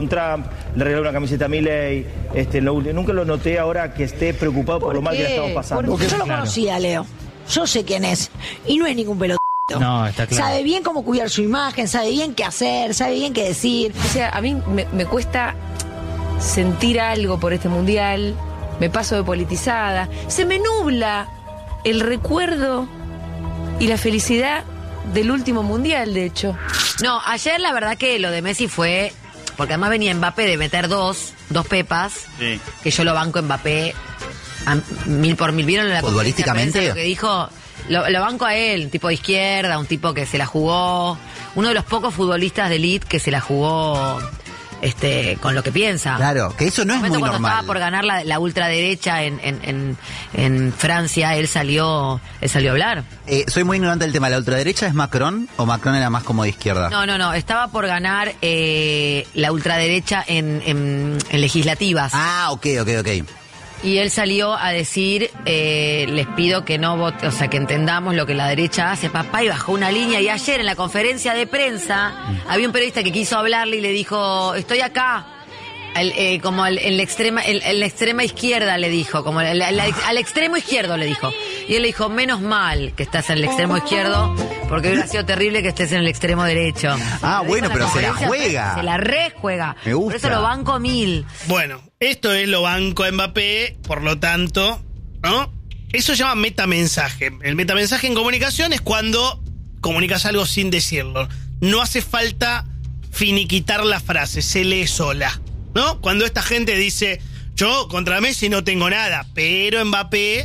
Trump, le regaló una camiseta a Milei, nunca lo noté ahora que esté preocupado por lo mal que le estamos pasando. Porque yo lo conocía, Leo. Yo sé quién es. Y no es ningún pelotudo. No, está claro. Sabe bien cómo cuidar su imagen, sabe bien qué hacer, sabe bien qué decir. O sea, a mí me cuesta sentir algo por este mundial, me paso de politizada, se me nubla el recuerdo y la felicidad del último mundial, de hecho. No, ayer la verdad que lo de Messi fue... Porque además venía Mbappé de meter dos pepas, sí. Que yo lo banco Mbappé a 1000 por 1000. ¿Vieron la futbolísticamente? Lo que dijo, lo banco a él, un tipo de izquierda, un tipo que se la jugó, uno de los pocos futbolistas de elite que se la jugó con lo que piensa. Claro, que eso no es muy normal. Cuando estaba por ganar la ultraderecha en Francia, él salió a hablar. Soy muy ignorante del tema. ¿La ultraderecha es Macron o Macron era más como de izquierda? No, estaba por ganar la ultraderecha en legislativas. Ah, ok. Y él salió a decir, les pido que no vote, o sea, que entendamos lo que la derecha hace, papá, y bajó una línea. Y ayer en la conferencia de prensa había un periodista que quiso hablarle y le dijo, estoy acá, como en la extrema izquierda le dijo, como al extremo izquierdo le dijo. Y él le dijo, menos mal que estás en el extremo izquierdo, porque hubiera sido terrible que estés en el extremo derecho. Ah, bueno, pero se la juega. Se la rejuega. Me gusta. Por eso lo banco 1000. Bueno, esto es lo banco a Mbappé, por lo tanto, ¿no? Eso se llama metamensaje. El metamensaje en comunicación es cuando comunicas algo sin decirlo. No hace falta finiquitar la frase, se lee sola, ¿no? Cuando esta gente dice, yo contra Messi no tengo nada, pero Mbappé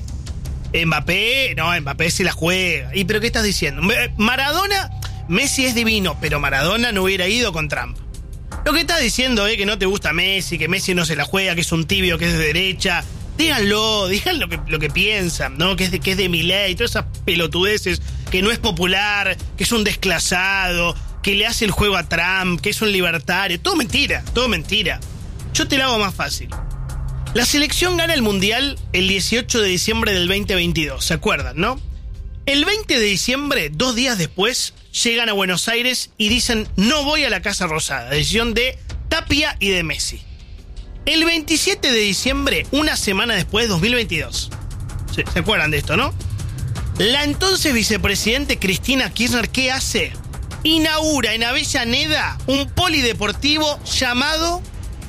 se la juega. ¿Y pero qué estás diciendo? Maradona, Messi es divino, pero Maradona no hubiera ido con Trump. Lo que estás diciendo es que no te gusta Messi, que Messi no se la juega, que es un tibio, que es de derecha. Díganlo lo que piensan, ¿no? Que es de Milei, todas esas pelotudeces, que no es popular, que es un desclasado, que le hace el juego a Trump, que es un libertario. Todo mentira. Yo te lo hago más fácil. La selección gana el Mundial el 18 de diciembre del 2022, ¿se acuerdan, no? El 20 de diciembre, 2 días después, llegan a Buenos Aires y dicen, no voy a la Casa Rosada, decisión de Tapia y de Messi. El 27 de diciembre, una semana después, 2022. ¿Se acuerdan de esto, no? La entonces vicepresidente Cristina Kirchner, ¿qué hace? Inaugura en Avellaneda un polideportivo llamado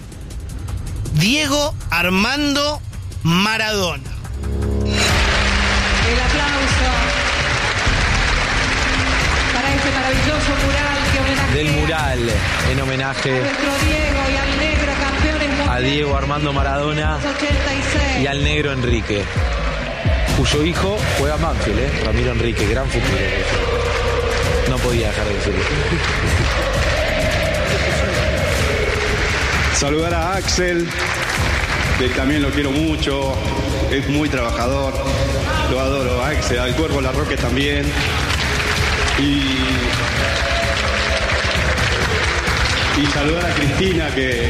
Diego Armando Maradona. El aplauso para este maravilloso mural que homenajea del mural en homenaje a nuestro Diego y al negro campeones mundiales, a Diego Armando Maradona 86. Y al negro Enrique, cuyo hijo juega Banfield, Ramiro Enrique, gran futuro. No podía dejar de decirlo. Saludar a Axel, que también lo quiero mucho, es muy trabajador, lo adoro a Axel, al Cuervo Larroque también. Y saludar a Cristina, que...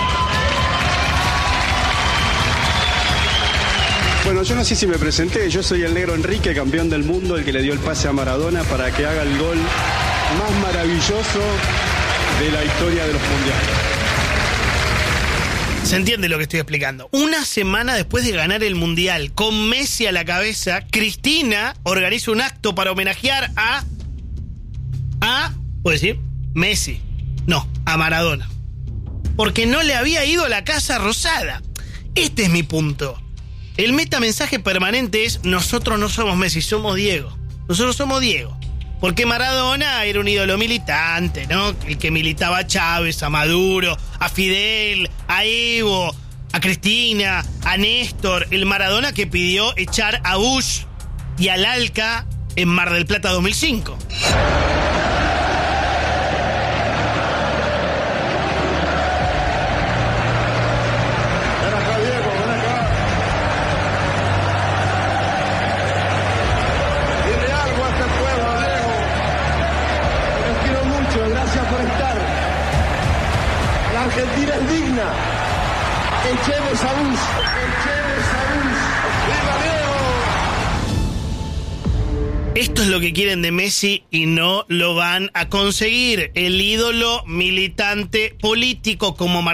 Bueno, yo no sé si me presenté, yo soy el negro Enrique, campeón del mundo, el que le dio el pase a Maradona para que haga el gol más maravilloso de la historia de los mundiales. Se entiende lo que estoy explicando. Una semana después de ganar el Mundial, con Messi a la cabeza, Cristina organiza un acto para homenajear ¿puedo decir? Messi. No, a Maradona. Porque no le había ido a la Casa Rosada. Este es mi punto. El metamensaje permanente es, nosotros no somos Messi, somos Diego. Nosotros somos Diego. Porque Maradona era un ídolo militante, ¿no? El que militaba a Chávez, a Maduro, a Fidel, a Evo, a Cristina, a Néstor. El Maradona que pidió echar a Bush y al Alca en Mar del Plata 2005. Argentina es digna. Echemos a Bush. ¡Viva Diego! Esto es lo que quieren de Messi y no lo van a conseguir. El ídolo militante político como